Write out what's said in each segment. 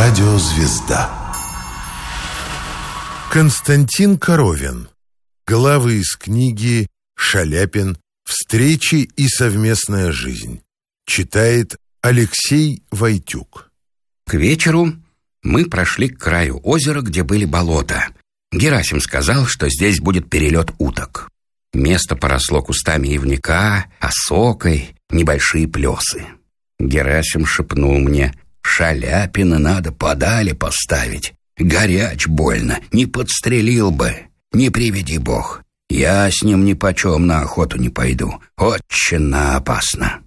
Радиозвезда. Константин Коровин. Главы из книги «Шаляпин. Встречи и совместная жизнь». Читает Алексей Войтюк. К вечеру мы прошли к краю озера, где были болота. Герасим сказал, что здесь будет перелет уток. Место поросло кустами ивника, осокой, небольшие плесы. Герасим шепнул мне: «Шаляпина надо подали поставить. Горяч больно, не подстрелил бы. Не приведи бог. Я с ним нипочем на охоту не пойду. Очень опасно».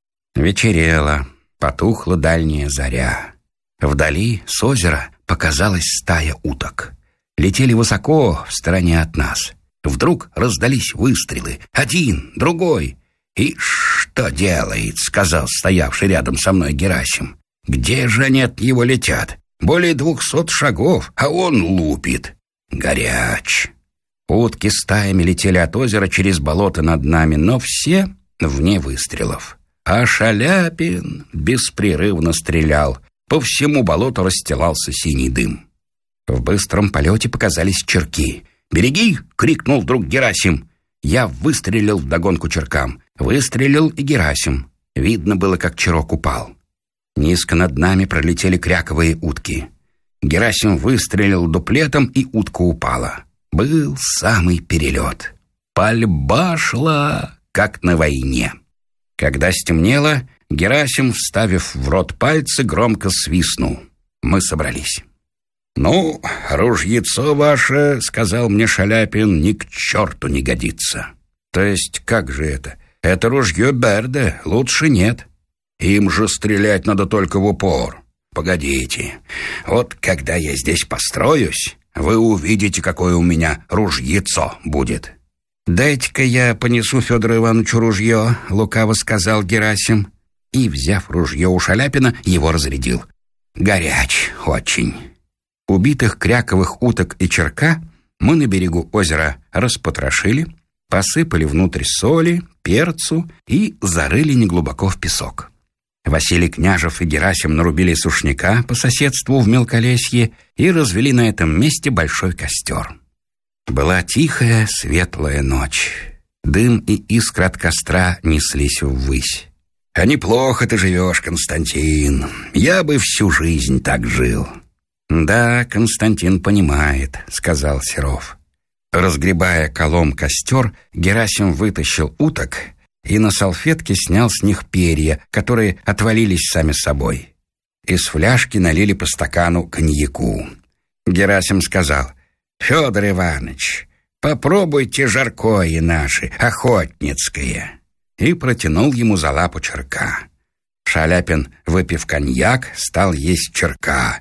Вечерело, потухла дальняя заря. Вдали с озера показалась стая уток. Летели высоко в стороне от нас. Вдруг раздались выстрелы. Один, другой. «И что делает?» — сказал стоявший рядом со мной Герасим. «Где же они от него летят? Более 200 шагов, а он лупит. Горяч». Утки стаями летели от озера через болото над нами, но все вне выстрелов. А Шаляпин беспрерывно стрелял. По всему болоту расстилался синий дым. В быстром полете показались черки. «Береги!» — крикнул вдруг Герасим. Я выстрелил вдогонку черкам. Выстрелил и Герасим. Видно было, как черок упал. Низко над нами пролетели кряковые утки. Герасим выстрелил дуплетом, и утка упала. Был самый перелет. Пальба шла, как на войне. Когда стемнело, Герасим, вставив в рот пальцы, громко свистнул. Мы собрались. «Ну, ружьецо ваше, — сказал мне Шаляпин, — ни к черту не годится». «То есть как же это? Это ружье Берде, лучше нет. Им же стрелять надо только в упор. Погодите, вот когда я здесь построюсь, вы увидите, какое у меня ружьецо будет». «Дайте-ка я понесу Федору Ивановичу ружье», — лукаво сказал Герасим. И, взяв ружье у Шаляпина, его разрядил. Горяч очень. Убитых кряковых уток и черка мы на берегу озера распотрошили, посыпали внутрь соли, перцу и зарыли неглубоко в песок. Василий Княжев и Герасим нарубили сушняка по соседству в мелколесье и развели на этом месте большой костер. Была тихая, светлая ночь. Дым и искра от костра неслись ввысь. «А неплохо ты живешь, Константин. Я бы всю жизнь так жил». «Да, Константин понимает», — сказал Серов. Разгребая колом костер, Герасим вытащил уток и на салфетке снял с них перья, которые отвалились сами собой. Из фляжки налили по стакану коньяку. Герасим сказал: «Федор Иванович, попробуйте жаркое наше, охотницкое», и протянул ему за лапу черка. Шаляпин, выпив коньяк, стал есть черка.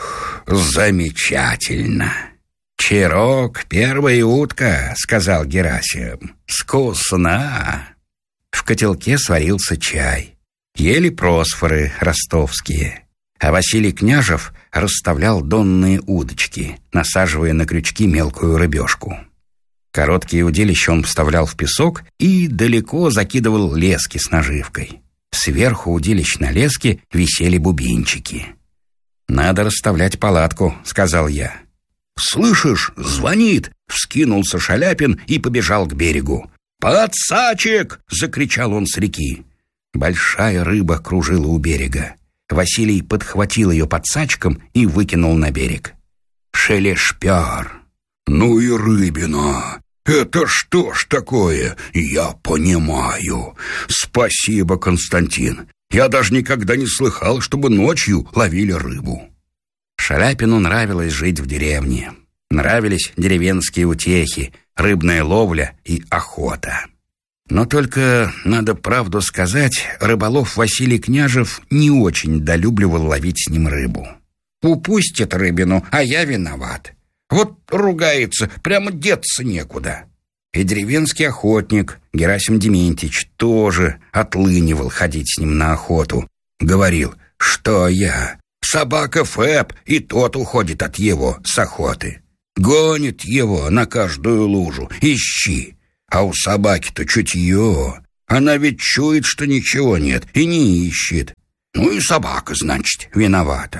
«Замечательно!» «Черок, первая утка», — сказал Герасим. «Вкусно!» В котелке сварился чай. Ели просфоры ростовские. А Василий Княжев расставлял донные удочки, насаживая на крючки мелкую рыбешку. Короткие удилища он вставлял в песок и далеко закидывал лески с наживкой. Сверху удилищ на леске висели бубенчики. «Надо расставлять палатку», — сказал я. «Слышишь, звонит!» — вскинулся Шаляпин и побежал к берегу. «Подсачек!» — закричал он с реки. Большая рыба кружила у берега. Василий подхватил ее подсачком и выкинул на берег. Шелешпер. «Ну и рыбина! Это что ж такое? Я понимаю. Спасибо, Константин. Я даже никогда не слыхал, чтобы ночью ловили рыбу». Шаляпину нравилось жить в деревне. Нравились деревенские утехи, рыбная ловля и охота. Но только, надо правду сказать, рыболов Василий Княжев не очень долюбливал ловить с ним рыбу. «Упустит рыбину, а я виноват. Вот ругается, прямо деться некуда». И деревенский охотник Герасим Дементьевич тоже отлынивал ходить с ним на охоту. Говорил: «Что я? Собака Фэб, и тот уходит от его с охоты. Гонит его на каждую лужу, ищи. А у собаки-то чутье. Она ведь чует, что ничего нет, и не ищет. Ну и собака, значит, виновата.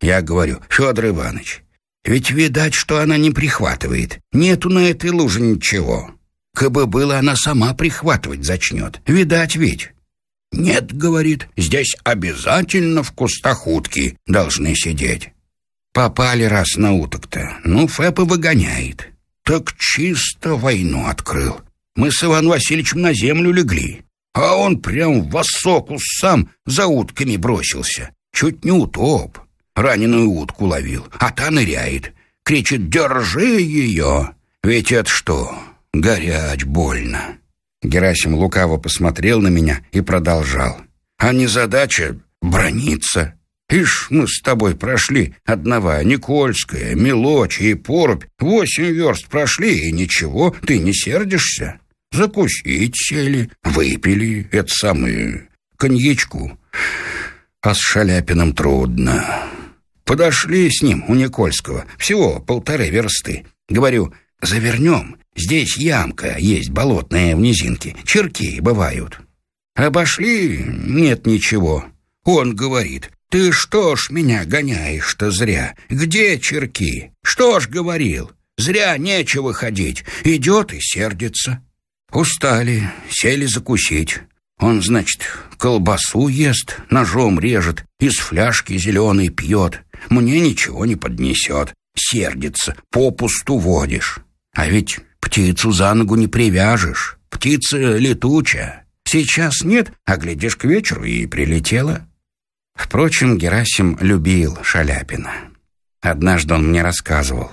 Я говорю: Федор Иванович, ведь видать, что она не прихватывает. Нету на этой луже ничего. Кабы было, она сама прихватывать зачнет. Видать ведь. Нет, говорит, здесь обязательно в кустах утки должны сидеть. Попали раз на уток-то. Ну, Фэп и выгоняет. Так чисто войну открыл. Мы с Иваном Васильевичем на землю легли. А он прям в осоку сам за утками бросился. Чуть не утоп. Раненую утку ловил, а та ныряет. Кричит: «Держи ее!» Ведь это что, горять больно. Герасим лукаво посмотрел на меня и продолжал: а незадача браниться. Ишь, мы с тобой прошли одного Никольское, Мелочи и Порубь. 8 верст прошли, и ничего, ты не сердишься? Закусить сели, выпили это самое коньячку. А с Шаляпиным трудно. Подошли с ним у Никольского, всего 1,5 версты. Говорю: завернем, здесь ямка есть болотная в низинке, черки бывают. Обошли, нет ничего. Он говорит: ты что ж меня гоняешь-то зря? Где черки? Что ж говорил? Зря нечего ходить. Идет и сердится. Устали, сели закусить. Он, значит, колбасу ест, ножом режет, из фляжки зеленой пьет. Мне ничего не поднесет. Сердится, попусту водишь. А ведь птицу за ногу не привяжешь. Птица летучая. Сейчас нет, а глядишь, к вечеру и прилетела. Впрочем, Герасим любил Шаляпина. Однажды он мне рассказывал: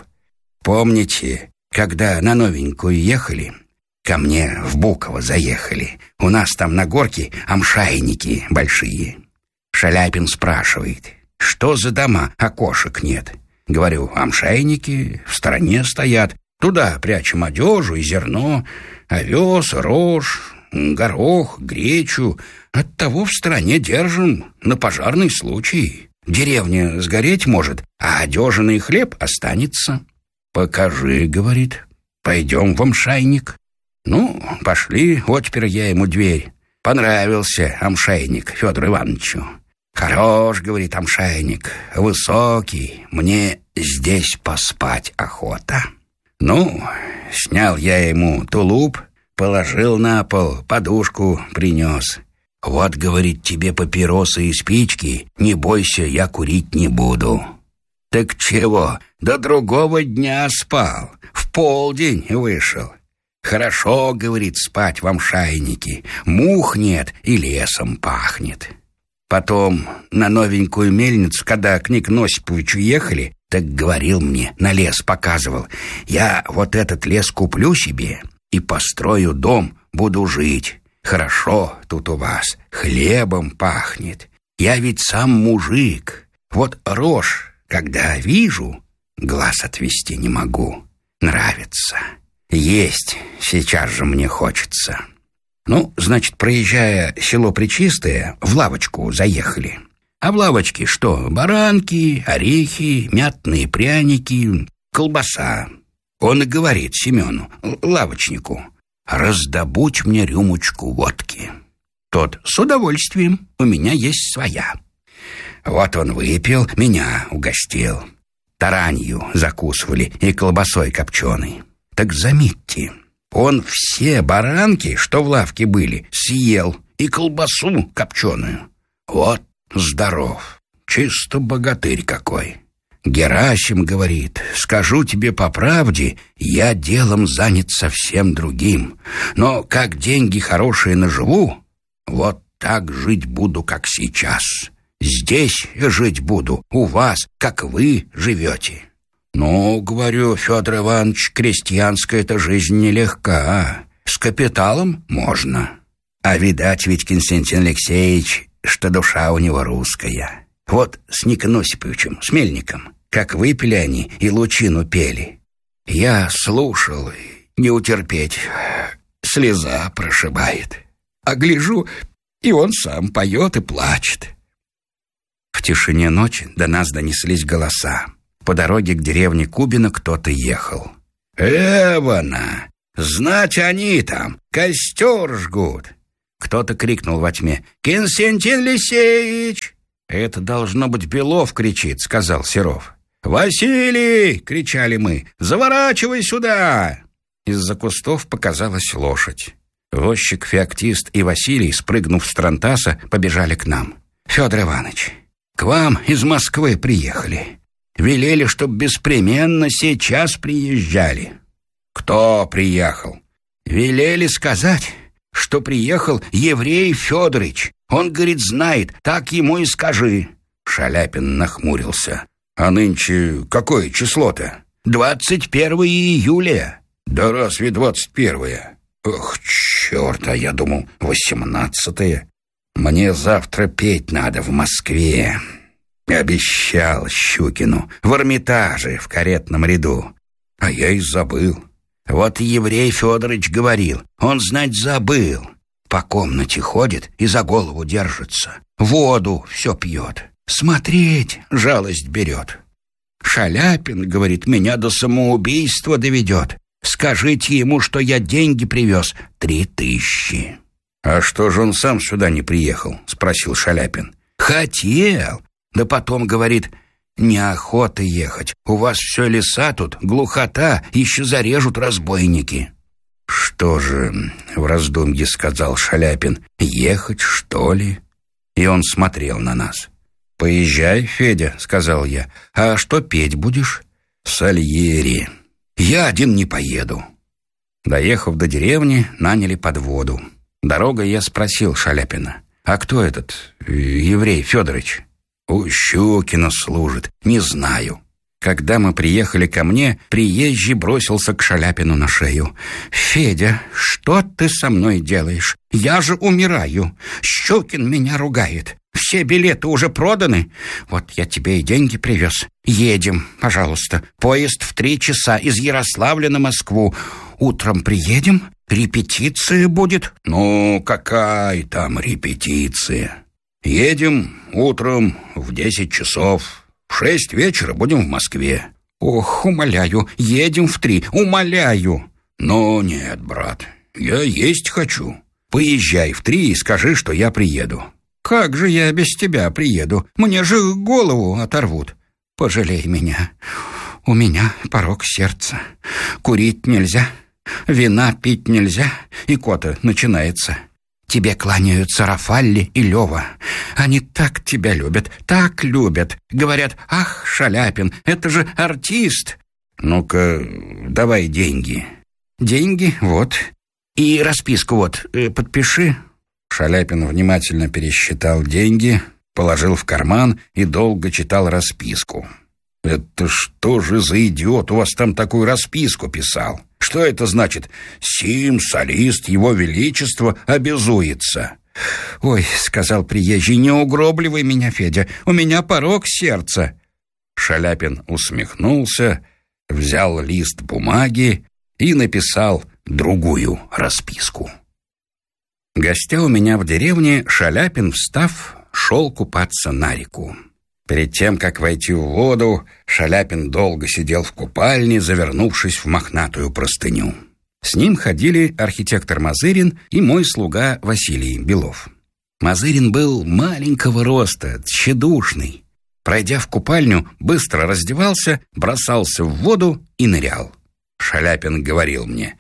помните, когда на Новенькую ехали, ко мне в Буково заехали. У нас там на горке амшайники большие. Шаляпин спрашивает: что за дома, окошек нет? Говорю: амшайники в стороне стоят. Туда прячем одежу и зерно, овес, рожь, горох, гречу. Оттого в стороне держим на пожарный случай. Деревня сгореть может, а одежный хлеб останется. Покажи, говорит, пойдем в амшайник. Ну, пошли, отпер я ему дверь. Понравился амшайник Федору Ивановичу. Хорош, говорит, амшайник, высокий, мне здесь поспать охота. Ну, снял я ему тулуп, положил на пол, подушку принес. Вот, говорит, тебе папиросы и спички, не бойся, я курить не буду. Так чего, до другого дня спал, в полдень вышел. Хорошо, говорит, спать в амшайнике, мух нет и лесом пахнет. Потом на Новенькую мельницу, когда к Никону Осиповичу ехали, так говорил мне, на лес показывал: я вот этот лес куплю себе и построю дом, буду жить. Хорошо тут у вас, хлебом пахнет. Я ведь сам мужик. Вот рожь, когда вижу, глаз отвести не могу. Нравится. Есть сейчас же мне хочется. Ну, значит, проезжая село Пречистое, в лавочку заехали. А в лавочке что? Баранки, орехи, мятные пряники, колбаса. Он и говорит Семену, лавочнику: раздобудь мне рюмочку водки. Тот: с удовольствием, у меня есть своя. Вот он выпил, меня угостил. Таранью закусывали и колбасой копченой. Так заметьте, он все баранки, что в лавке были, съел, и колбасу копченую. Вот здоров, чисто богатырь какой. Герасим говорит: скажу тебе по правде, я делом занят совсем другим. Но как деньги хорошие наживу, вот так жить буду, как сейчас. Здесь жить буду, у вас, как вы живете. Ну, говорю, Федор Иванович, крестьянская-то жизнь нелегка. С капиталом можно. А видать ведь, Константин Алексеевич, что душа у него русская. Вот с Никоном Осиповичем, с мельником, как выпили они и лучину пели. Я слушал, не утерпеть, слеза прошибает. А гляжу, и он сам поет и плачет. В тишине ночи до нас донеслись голоса. По дороге к деревне Кубино кто-то ехал. «Эвана! Знать они там! Костер жгут!» Кто-то крикнул во тьме: «Константин Алексеевич!» «Это должно быть Белов кричит», — сказал Серов. «Василий!» — кричали мы. «Заворачивай сюда!» Из-за кустов показалась лошадь. Возчик, феоктист и Василий, спрыгнув с тарантаса, побежали к нам. «Федор Иванович, к вам из Москвы приехали. Велели, чтоб беспременно сейчас приезжали». «Кто приехал?» «Велели сказать, что приехал Еврей Федорович. Он, говорит, знает, так ему и скажи». Шаляпин нахмурился. «А нынче какое число-то?» 21 июля. «Да разве 21-е? Ох, черт, а я думал, 18-е. Мне завтра петь надо в Москве. Обещал Щукину в Эрмитаже в каретном ряду. А я и забыл. Вот Еврей Федорович говорил, он, знать, забыл. По комнате ходит и за голову держится. Воду все пьет. Смотреть жалость берет. Шаляпин, говорит, меня до самоубийства доведет. Скажите ему, что я деньги привез, 3000. «А что же он сам сюда не приехал?» — спросил Шаляпин. «Хотел. Да потом, говорит, неохота ехать. У вас все леса тут, глухота, еще зарежут разбойники». «Что же?» — в раздумье сказал Шаляпин. «Ехать, что ли?» И он смотрел на нас. «Поезжай, Федя», — сказал я. «А что петь будешь?» «Сальери. Я один не поеду». Доехав до деревни, наняли подводу. Дорогой я спросил Шаляпина: «А кто этот Еврей Федорович?» «У Щукина служит, не знаю». Когда мы приехали ко мне, приезжий бросился к Шаляпину на шею. «Федя, что ты со мной делаешь? Я же умираю. Щукин меня ругает. Все билеты уже проданы. Вот я тебе и деньги привез. Едем, пожалуйста. Поезд в 3 часа из Ярославля на Москву. Утром приедем, репетиция будет». «Ну, какая там репетиция? Едем утром в 10 часов. В 6 вечера будем в Москве». «Ох, умоляю, едем в 3, умоляю». «Ну, нет, брат, я есть хочу. Поезжай в 3 и скажи, что я приеду». «Как же я без тебя приеду? Мне же голову оторвут. Пожалей меня. У меня порок сердца. Курить нельзя, вина пить нельзя, икота начинается. Тебе кланяются Рафалли и Лева. Они так тебя любят, так любят. Говорят: ах, Шаляпин, это же артист». «Ну-ка, давай деньги». «Деньги, вот. И расписку вот, подпиши». Шаляпин внимательно пересчитал деньги, положил в карман и долго читал расписку. «Это что же за идиот у вас там такую расписку писал? Что это значит? Сим солист его величества обязуется». «Ой, — сказал приезжий, — не угробливай меня, Федя, у меня порок сердца». Шаляпин усмехнулся, взял лист бумаги и написал другую расписку. Гостя у меня в деревне, Шаляпин, встав, шел купаться на реку. Перед тем, как войти в воду, Шаляпин долго сидел в купальне, завернувшись в мохнатую простыню. С ним ходили архитектор Мазырин и мой слуга Василий Белов. Мазырин был маленького роста, тщедушный. Пройдя в купальню, быстро раздевался, бросался в воду и нырял. Шаляпин говорил мне: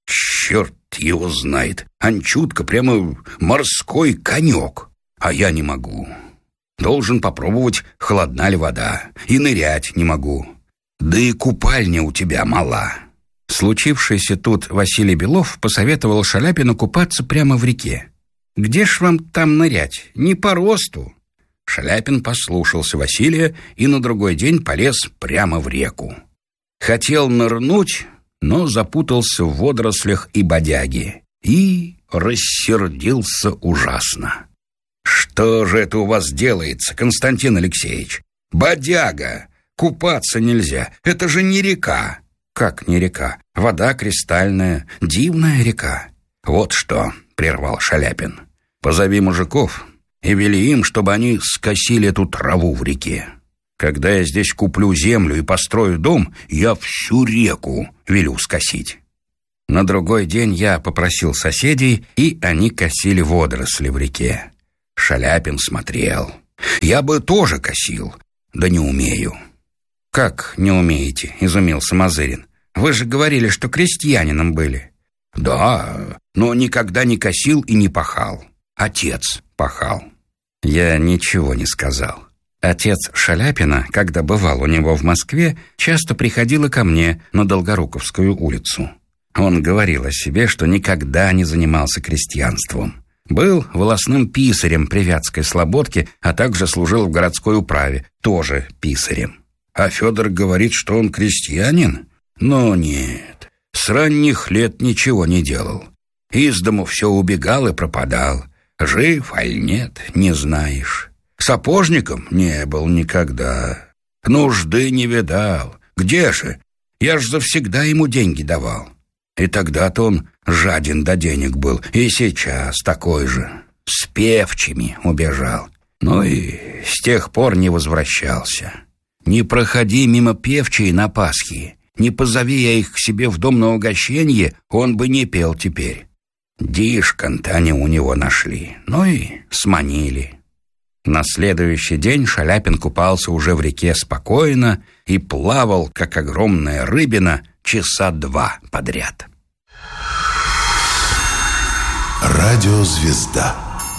«Черт его знает, Анчутка прямо морской конек, а я не могу. Должен попробовать, холодна ли вода, и нырять не могу. Да и купальня у тебя мала». Случившийся тут Василий Белов посоветовал Шаляпину купаться прямо в реке. «Где ж вам там нырять? Не по росту». Шаляпин послушался Василия и на другой день полез прямо в реку. Хотел нырнуть, но запутался в водорослях и бодяге и рассердился ужасно. «Что же это у вас делается, Константин Алексеевич? Бодяга! Купаться нельзя, это же не река». «Как не река? Вода кристальная, дивная река». «Вот что», — прервал Шаляпин, — «позови мужиков и вели им, чтобы они скосили эту траву в реке. Когда я здесь куплю землю и построю дом, я всю реку велю скосить». На другой день я попросил соседей, и они косили водоросли в реке. Шаляпин смотрел. Я бы тоже косил, да не умею». «Как не умеете?» — изумился Мазырин. «Вы же говорили, что крестьянином были». «Да, но никогда не косил и не пахал. Отец пахал». Я ничего не сказал. Отец Шаляпина, когда бывал у него в Москве, часто приходил и ко мне на Долгоруковскую улицу. Он говорил о себе, что никогда не занимался крестьянством. Был волосным писарем при Вятской слободке, а также служил в городской управе, тоже писарем. А Федор говорит, что он крестьянин? Но нет, с ранних лет ничего не делал. Из дому все убегал и пропадал. Жив, аль нет, не знаешь. Сапожником не был никогда. Нужды не видал. Где же? Я ж завсегда ему деньги давал. И тогда-то он жаден до денег был, и сейчас такой же. С певчими убежал. Ну и с тех пор не возвращался. Не проходи мимо певчей на Пасхи, не позови я их к себе в дом на угощенье, он бы не пел теперь. Дишкант они у него нашли, ну и сманили». На следующий день Шаляпин купался уже в реке спокойно и плавал, как огромная рыбина, часа 2 подряд. Радиозвезда.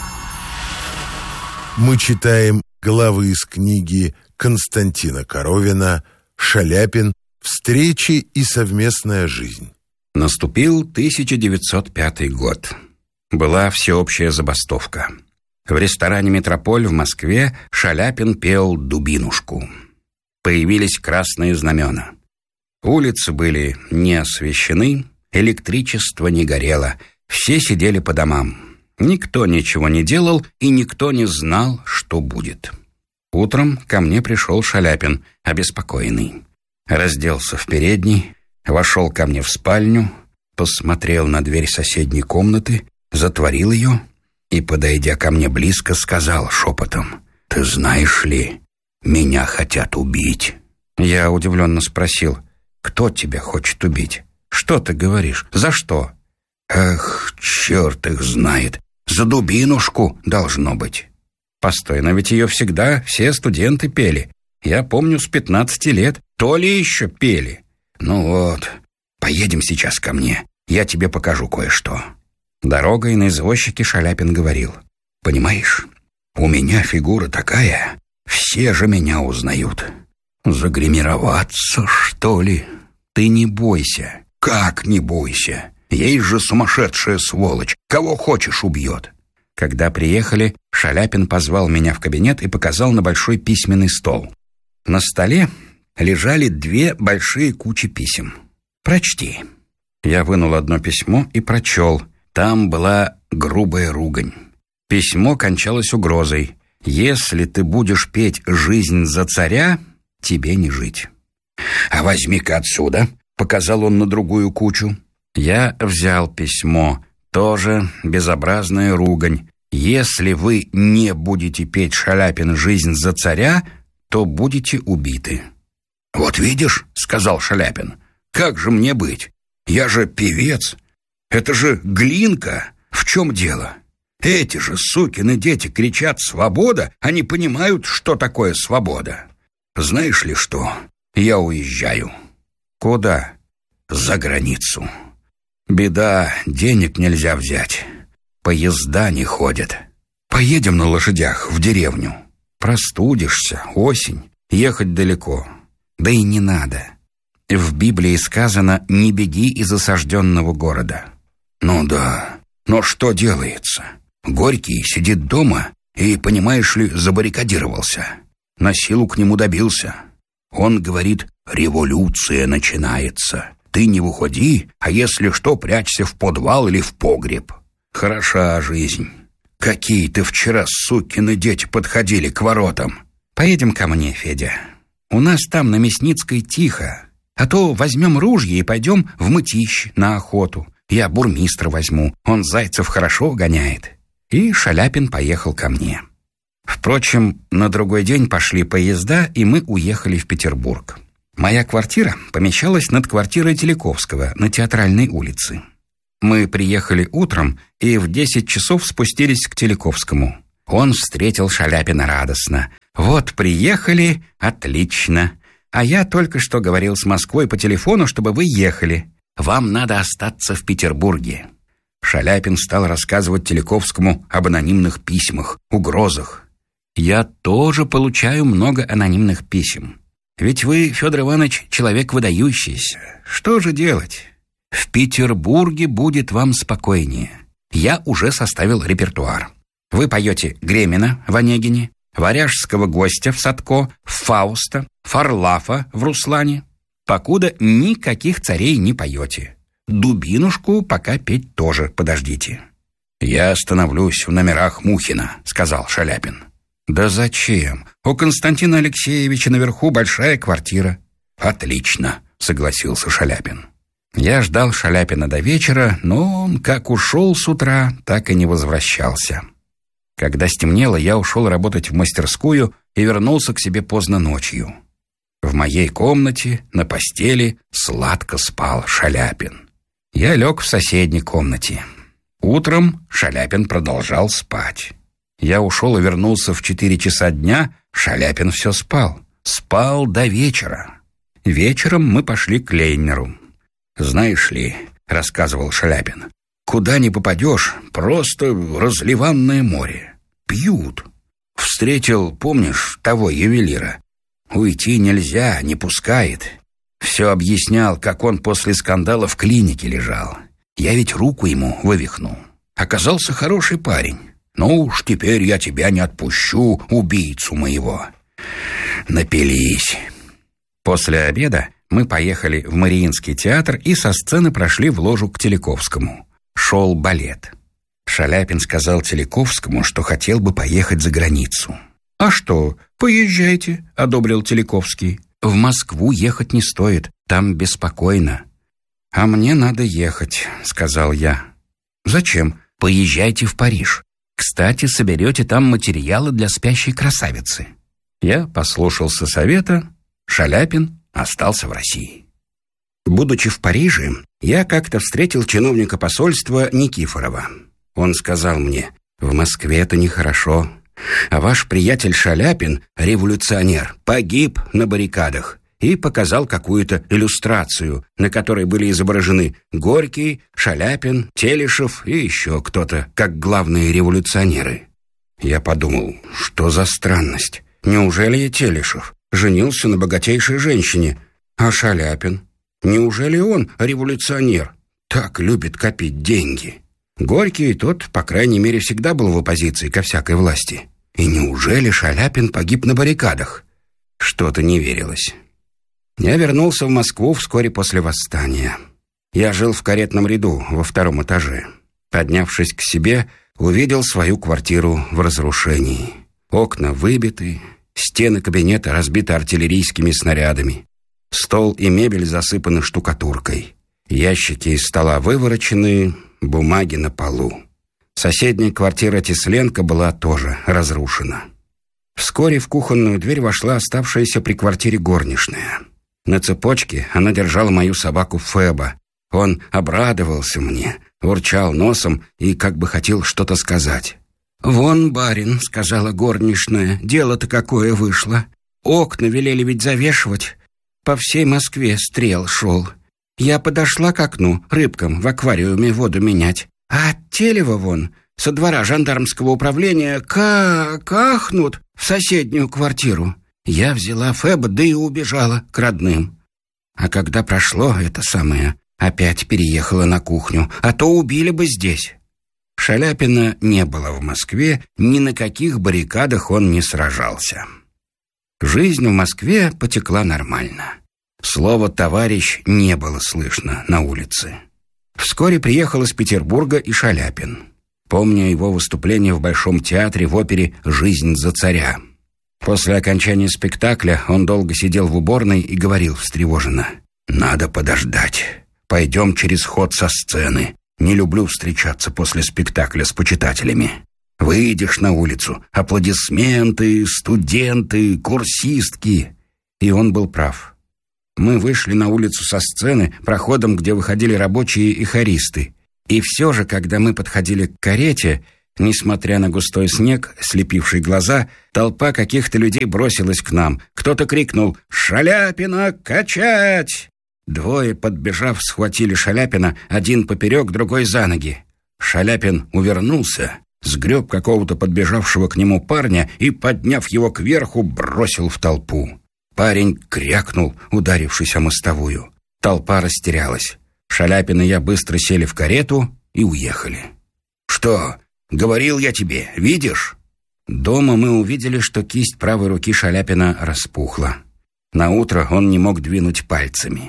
Мы читаем главы из книги Константина Коровина «Шаляпин. Встречи и совместная жизнь». Наступил 1905 год. Была всеобщая забастовка. В ресторане «Метрополь» в Москве Шаляпин пел «Дубинушку». Появились красные знамена. Улицы были не освещены, электричество не горело, все сидели по домам. Никто ничего не делал, и никто не знал, что будет. Утром ко мне пришел Шаляпин, обеспокоенный. Разделся в передней, вошел ко мне в спальню, посмотрел на дверь соседней комнаты, затворил ее и, подойдя ко мне близко, сказал шепотом: «Ты знаешь ли, меня хотят убить». Я удивленно спросил: «Кто тебя хочет убить? Что ты говоришь? За что?» «Ах, черт их знает. За дубинушку, должно быть». «Постой, но ведь ее всегда все студенты пели. Я помню, с 15 лет. То ли еще пели». «Ну вот, поедем сейчас ко мне. Я тебе покажу кое-что». Дорогой на извозчике Шаляпин говорил: «Понимаешь, у меня фигура такая, все же меня узнают. Загримироваться, что ли? Ты не бойся». «Как не бойся? Есть же сумасшедшая сволочь. Кого хочешь убьет». Когда приехали, Шаляпин позвал меня в кабинет и показал на большой письменный стол. На столе лежали 2 большие кучи писем. «Прочти». Я вынул одно письмо и прочел. Там была грубая ругань. Письмо кончалось угрозой: «Если ты будешь петь «Жизнь за царя», тебе не жить». «А возьми-ка отсюда», — показал он на другую кучу. Я взял письмо. Тоже безобразная ругань. «Если вы не будете петь, Шаляпин, «Жизнь за царя», то будете убиты». «Вот видишь», — сказал Шаляпин, — «как же мне быть? Я же певец. Это же Глинка. В чем дело? Эти же сукины дети кричат «свобода», а не понимают, что такое свобода. Знаешь ли что? Я уезжаю». «Куда?» «За границу. Беда, денег нельзя взять. Поезда не ходят. Поедем на лошадях в деревню. Простудишься, осень, ехать далеко. Да и не надо. В Библии сказано: «Не беги из осажденного города». Ну да, но что делается? Горький сидит дома и, понимаешь ли, забаррикадировался. На силу к нему добился. Он говорит: «Революция начинается. Ты не выходи, а если что, прячься в подвал или в погреб». Хороша жизнь. Какие-то вчера сукины дети подходили к воротам. «Поедем ко мне, Федя. У нас там на Мясницкой тихо. А то возьмем ружье и пойдем в Мытищ на охоту. Я бурмистра возьму, он зайцев хорошо гоняет». И Шаляпин поехал ко мне. Впрочем, на другой день пошли поезда, и мы уехали в Петербург. Моя квартира помещалась над квартирой Телековского на Театральной улице. Мы приехали утром и в 10 часов спустились к Телековскому. Он встретил Шаляпина радостно. «Вот приехали, отлично. А я только что говорил с Москвой по телефону, чтобы вы ехали. Вам надо остаться в Петербурге». Шаляпин стал рассказывать Теляковскому об анонимных письмах, угрозах. «Я тоже получаю много анонимных писем. Ведь вы, Федор Иванович, человек выдающийся. Что же делать? В Петербурге будет вам спокойнее. Я уже составил репертуар. Вы поете Гремина в Онегине, Варяжского гостя в Садко, Фауста, Фарлафа в Руслане. Покуда никаких царей не поете. Дубинушку пока петь тоже подождите». «Я остановлюсь в номерах Мухина», — сказал Шаляпин. «Да зачем? У Константина Алексеевича наверху большая квартира». «Отлично», — согласился Шаляпин. Я ждал Шаляпина до вечера, но он как ушел с утра, так и не возвращался. Когда стемнело, я ушел работать в мастерскую и вернулся к себе поздно ночью. В моей комнате на постели сладко спал Шаляпин. Я лег в соседней комнате. Утром Шаляпин продолжал спать. Я ушел и вернулся в 4 часа дня, Шаляпин все спал. Спал до вечера. Вечером мы пошли к Лейнеру. «Знаешь ли, — рассказывал Шаляпин, — куда ни попадешь, просто разливанное море. Пьют. Встретил, помнишь, того ювелира? Уйти нельзя, не пускает. Все объяснял, как он после скандала в клинике лежал. Я ведь руку ему вывихнул. Оказался хороший парень. Ну уж теперь я тебя не отпущу, убийцу моего». Напились. После обеда мы поехали в Мариинский театр и со сцены прошли в ложу к Теляковскому. Шел балет. Шаляпин сказал Теляковскому, что хотел бы поехать за границу. «А что, поезжайте», — одобрил Теляковский. «В Москву ехать не стоит, там беспокойно». «А мне надо ехать», — сказал я. «Зачем? Поезжайте в Париж. Кстати, соберете там материалы для спящей красавицы». Я послушался совета. Шаляпин остался в России. Будучи в Париже, я как-то встретил чиновника посольства Никифорова. Он сказал мне: «В Москве это нехорошо. А ваш приятель Шаляпин, революционер, погиб на баррикадах». И показал какую-то иллюстрацию, на которой были изображены Горький, Шаляпин, Телешев и еще кто-то, как главные революционеры. Я подумал, что за странность. Неужели и Телешев женился на богатейшей женщине, а Шаляпин? Неужели он революционер? Так любит копить деньги. Горький тот, по крайней мере, всегда был в оппозиции ко всякой власти. И неужели Шаляпин погиб на баррикадах? Что-то не верилось. Я вернулся в Москву вскоре после восстания. Я жил в каретном ряду во 2-м этаже. Поднявшись к себе, увидел свою квартиру в разрушении. Окна выбиты, стены кабинета разбиты артиллерийскими снарядами. Стол и мебель засыпаны штукатуркой. Ящики из стола выворочены, бумаги на полу. Соседняя квартира Тесленко была тоже разрушена. Вскоре в кухонную дверь вошла оставшаяся при квартире горничная. На цепочке она держала мою собаку Феба. Он обрадовался мне, урчал носом и как бы хотел что-то сказать. «Вон, барин», — сказала горничная, — «дело-то какое вышло. Окна велели ведь завешивать. По всей Москве стрел шел. Я подошла к окну рыбкам в аквариуме воду менять. А от Телева вон, со двора жандармского управления, как ахнут в соседнюю квартиру. Я взяла Феба, да и убежала к родным. А когда прошло это самое, опять переехала на кухню, а то убили бы здесь». Шаляпина не было в Москве, ни на каких баррикадах он не сражался. Жизнь в Москве потекла нормально. Слово «товарищ» не было слышно на улице. Вскоре приехал из Петербурга и Шаляпин. Помню его выступление в Большом театре в опере «Жизнь за царя». После окончания спектакля он долго сидел в уборной и говорил встревоженно: «Надо подождать. Пойдем через ход со сцены. Не люблю встречаться после спектакля с почитателями. Выйдешь на улицу, аплодисменты, студенты, курсистки». И он был прав. Мы вышли на улицу со сцены, проходом, где выходили рабочие и хористы. И все же, когда мы подходили к карете, Несмотря на густой снег, слепивший глаза, толпа каких-то людей бросилась к нам. Кто-то крикнул «Шаляпина качать!». Двое, подбежав, схватили Шаляпина, один поперек, другой за ноги. Шаляпин увернулся, сгреб какого-то подбежавшего к нему парня и, подняв его кверху, бросил в толпу. Парень крякнул, ударившись о мостовую. Толпа растерялась. Шаляпин и я быстро сели в карету и уехали. «Что, говорил я тебе, видишь?» Дома мы увидели, что кисть правой руки Шаляпина распухла. Наутро он не мог двинуть пальцами.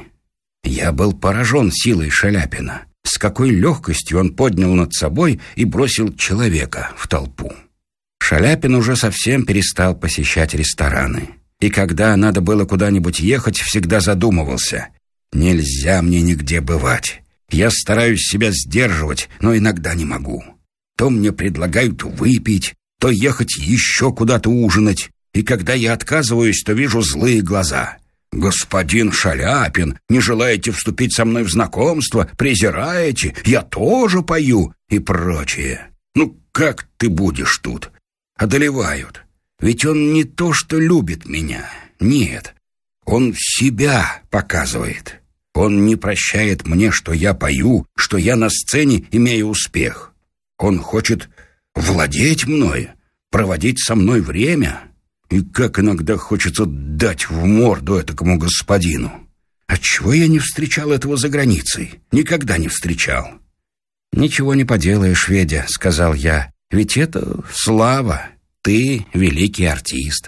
Я был поражен силой Шаляпина. С какой легкостью он поднял над собой и бросил человека в толпу. Шаляпин уже совсем перестал посещать рестораны. И когда надо было куда-нибудь ехать, всегда задумывался: нельзя мне нигде бывать. Я стараюсь себя сдерживать, но иногда не могу. То мне предлагают выпить, то ехать еще куда-то ужинать. И когда я отказываюсь, то вижу злые глаза. «Господин Шаляпин, не желаете вступить со мной в знакомство? Презираете? Я тоже пою» и прочее. Ну, как ты будешь тут? Одолевают. Ведь он не то что любит меня. Нет, он себя показывает. Он не прощает мне, что я пою, что я на сцене имею успех. Он хочет владеть мной, проводить со мной время. И как иногда хочется дать в морду этакому господину. Отчего я не встречал этого за границей? Никогда не встречал. «Ничего не поделаешь, Федя», — сказал я. «Ведь это слава. Ты великий артист».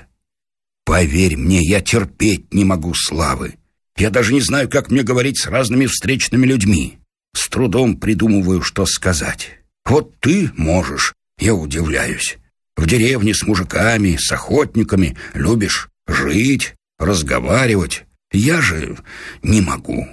«Поверь мне, я терпеть не могу славы. Я даже не знаю, как мне говорить с разными встречными людьми. С трудом придумываю, что сказать. Вот ты можешь, я удивляюсь. В деревне с мужиками, с охотниками любишь жить, разговаривать. Я же не могу.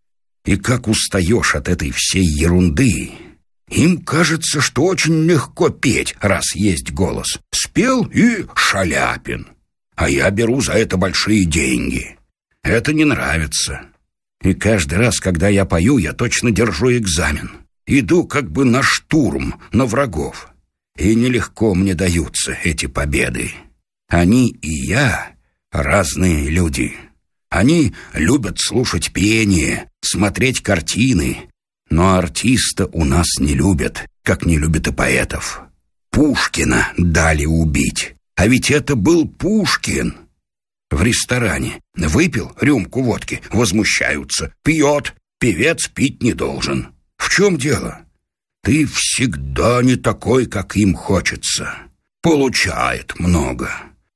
И как устаешь от этой всей ерунды. Им кажется, что очень легко петь, раз есть голос. Спел и Шаляпин. А я беру за это большие деньги. Это не нравится. И каждый раз, когда я пою, я точно держу экзамен. Иду как бы на штурм, на врагов. И нелегко мне даются эти победы. Они и я разные люди. Они любят слушать пение, смотреть картины. Но артиста у нас не любят, как не любят и поэтов. Пушкина дали убить. А ведь это был Пушкин. В ресторане выпил рюмку водки, возмущаются. Пьет, певец пить не должен. В чем дело? Ты всегда не такой, как им хочется. Получает много.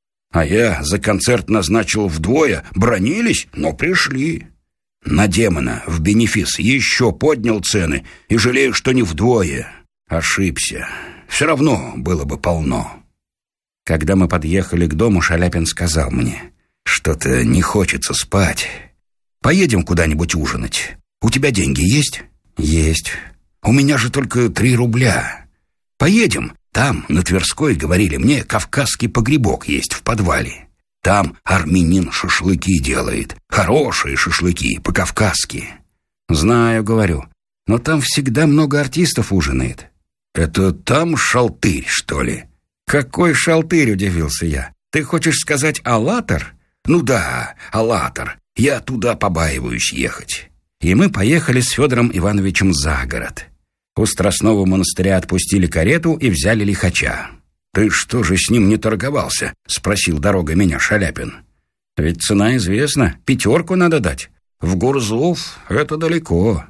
А я за концерт назначил вдвое. Бронились, но пришли. На Демона в бенефис еще поднял цены. И жалею, что не вдвое. Ошибся. Все равно было бы полно. Когда мы подъехали к дому, Шаляпин сказал мне: «Что-то не хочется спать. Поедем куда-нибудь ужинать. У тебя деньги есть?» «Есть. У меня же только 3 рубля. Поедем. Там, на Тверской, говорили мне, кавказский погребок есть в подвале. Там армянин шашлыки делает. Хорошие шашлыки, по-кавказски». «Знаю, — говорю, — но там всегда много артистов ужинает». «Это там шалтырь, что ли?» «Какой шалтырь?» — удивился я. «Ты хочешь сказать Алатор?» «Ну да, Алатор. Я туда побаиваюсь ехать». И мы поехали с Федором Ивановичем за город. У Страстного монастыря отпустили карету и взяли лихача. «Ты что же с ним не торговался?» — спросил дорога меня Шаляпин. «Ведь цена известна. 5 надо дать. В Гурзуф это далеко».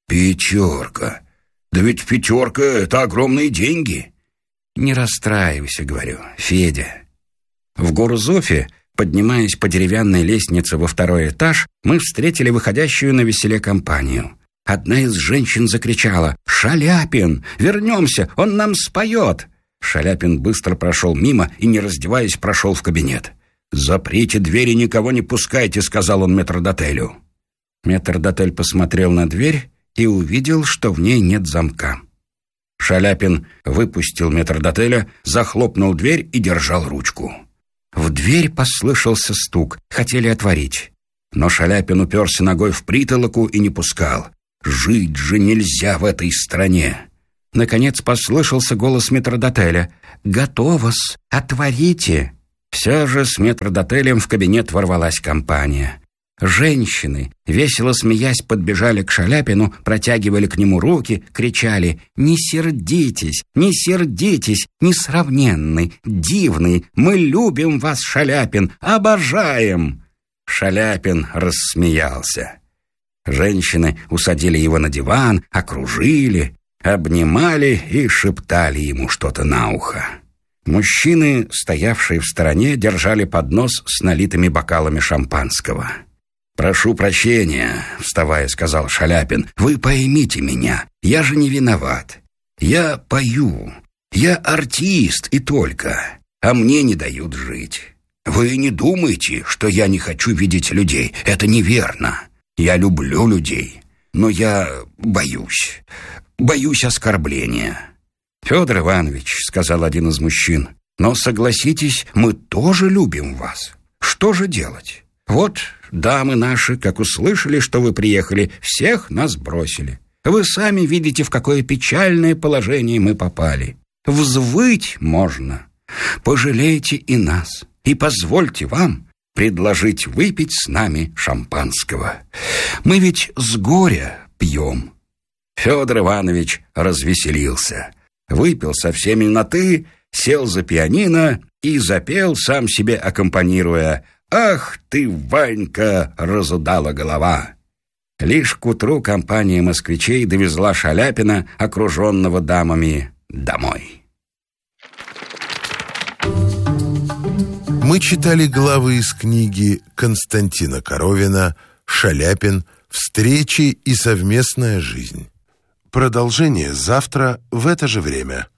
5? Да ведь 5 — это огромные деньги. «Не расстраивайся, — говорю, — Федя». В Гурзуфе, поднимаясь по деревянной лестнице во 2-й этаж, мы встретили выходящую на веселе компанию. Одна из женщин закричала: «Шаляпин! Вернемся! Он нам споет!» Шаляпин быстро прошел мимо и, не раздеваясь, прошел в кабинет. «Заприте двери, никого не пускайте», — сказал он метрдотелю. Метрдотель посмотрел на дверь и увидел, что в ней нет замка. Шаляпин выпустил метрдотеля, захлопнул дверь и держал ручку. В дверь послышался стук, хотели отворить. Но Шаляпин уперся ногой в притолоку и не пускал. Жить же нельзя в этой стране. Наконец послышался голос метрдотеля. «Готово-с, отворите!» Все же с метрдотелем в кабинет ворвалась компания. Женщины, весело смеясь, подбежали к Шаляпину, протягивали к нему руки, кричали: «Не сердитесь, не сердитесь, несравненный, дивный, мы любим вас, Шаляпин, обожаем!» Шаляпин рассмеялся. Женщины усадили его на диван, окружили, обнимали и шептали ему что-то на ухо. Мужчины, стоявшие в стороне, держали поднос с налитыми бокалами шампанского. «Прошу прощения», — вставая, сказал Шаляпин, — «вы поймите меня, я же не виноват. Я пою, я артист и только, а мне не дают жить. Вы не думайте, что я не хочу видеть людей, это неверно. Я люблю людей, но я боюсь оскорбления». «Федор Иванович», — сказал один из мужчин, — «но согласитесь, мы тоже любим вас. Что же делать? Вот дамы наши, как услышали, что вы приехали, всех нас бросили. Вы сами видите, в какое печальное положение мы попали. Взвыть можно. Пожалейте и нас, и позвольте вам предложить выпить с нами шампанского. Мы ведь с горя пьем». Федор Иванович развеселился. Выпил со всеми на «ты», сел за пианино и запел, сам себе аккомпанируя: «Ах ты, Ванька, разудала голова». Лишь к утру компания москвичей довезла Шаляпина, окруженного дамами, домой. Мы читали главы из книги Константина Коровина «Шаляпин. Встречи и совместная жизнь». Продолжение завтра в это же время.